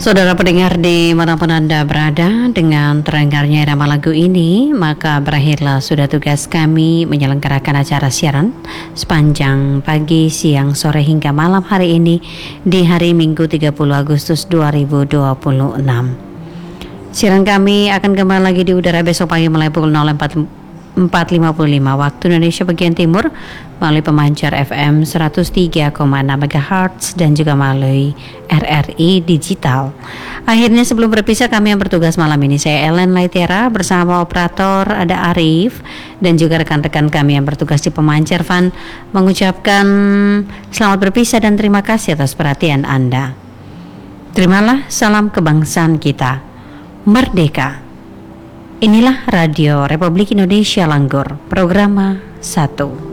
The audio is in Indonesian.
Saudara pendengar dimanapun Anda berada, dengan terdengarnya irama lagu ini, maka berakhirlah sudah tugas kami menyelenggarakan acara siaran sepanjang pagi, siang, sore hingga malam hari ini di hari Minggu 30 Agustus 2026. Siaran kami akan kembali lagi di udara besok pagi mulai pukul 04.45 waktu Indonesia bagian Timur melalui pemancar FM 103,6 MHz dan juga melalui RRI Digital. Akhirnya sebelum berpisah, kami yang bertugas malam ini, saya Ellen Laitera bersama operator ada Arif dan juga rekan-rekan kami yang bertugas di pemancar Van mengucapkan selamat berpisah dan terima kasih atas perhatian Anda. Terimalah salam kebangsaan kita, merdeka. Inilah Radio Republik Indonesia Langgur, Programa 1.